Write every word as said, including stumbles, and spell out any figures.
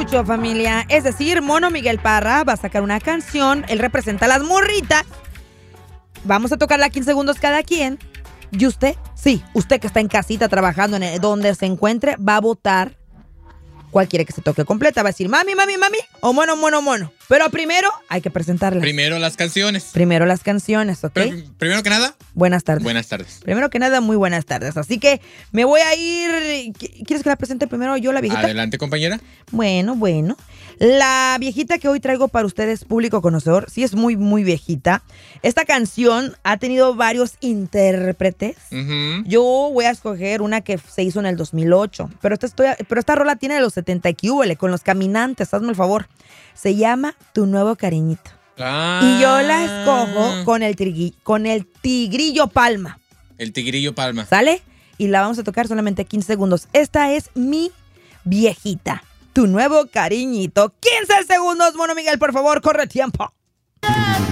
mucho, familia. Es decir, Mono Miguel Parra va a sacar una canción. Él representa a las morritas. Vamos a tocarla quince segundos cada quien. Y usted, sí, usted que está en casita trabajando en el, donde se encuentre, va a votar cuál quiere que se toque completa. Va a decir mami, mami, mami o mono, mono, mono. Pero primero hay que presentarlas. Primero las canciones. Primero las canciones, ¿ok? Pero, primero que nada. Buenas tardes. Buenas tardes. Primero que nada, muy buenas tardes. Así que me voy a ir. ¿Quieres que la presente primero yo, la viejita? Adelante, compañera. Bueno, bueno. La viejita que hoy traigo para ustedes, público conocedor, sí es muy, muy viejita. Esta canción ha tenido varios intérpretes. Uh-huh. Yo voy a escoger una que se hizo en el dos mil ocho. Pero esta, estoy, pero esta rola tiene de los setenta y que húbole, con Los Caminantes, hazme el favor. Se llama Tu Nuevo Cariñito. Ah. Y yo la escojo con el, trigui, con el Tigrillo Palma. El Tigrillo Palma. ¿Sale? Y la vamos a tocar solamente quince segundos. Esta es mi viejita. Tu Nuevo Cariñito. quince segundos, Mono Miguel, por favor, corre tiempo.